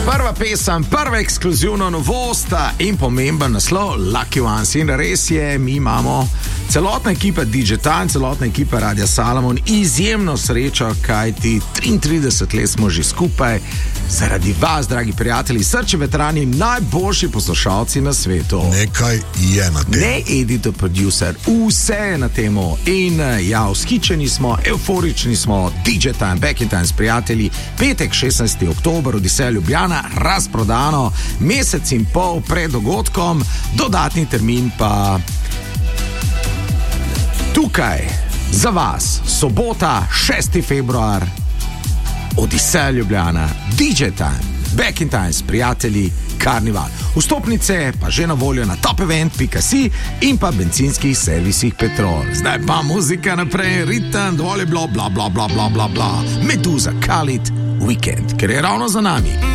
Prva pesem, prva ekskluzivna novost in pomemben naslov Lucky Ones. In res je, mi imamo celotna ekipa DJ Time, celotna ekipa Radia Salamon izjemno srečo, kajti 33 let smo že skupaj. Zaradi vas, dragi prijatelji, srčni veterani, najboljši poslušalci na svetu. Nekaj je na tem. Ne editor, producer, vse je na temo. In ja, vzhičeni smo, euforični smo, DJ Time, Back in Time s prijatelji, petek 16. oktober, Odiseja Ljubljana, razprodano, mesec in pol pred dogodkom, dodatni termin pa tukaj za vas, sobota 6. februar, Odiseja Ljubljana, DJ Time, Back in Time s prijatelji, Karnival. Vstopnice pa že na voljo na topevent.si in pa bencinskih servisih Petrol. Zdaj pa muzika naprej, ritem, dovolj je bilo, bla bla bla bla bla bla. Meduza, Khalid, Weekend, ker je ravno za nami.